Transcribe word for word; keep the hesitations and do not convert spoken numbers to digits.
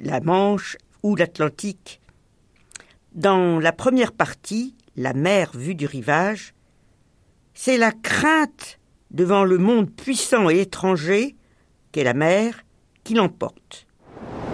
la Manche ou l'Atlantique. Dans la première partie, la mer vue du rivage, c'est la crainte devant le monde puissant et étranger qu'est la mer qui l'emporte.